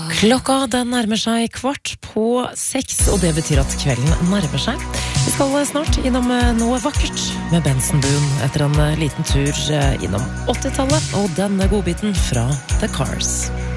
Klokka den nærmer seg 5:15, og det betyr at kvelden nærmer seg. Vi skal snart innom noe vakkert med Benson Boone etter en liten tur innom 80-tallet og denne godbiten fra The Cars.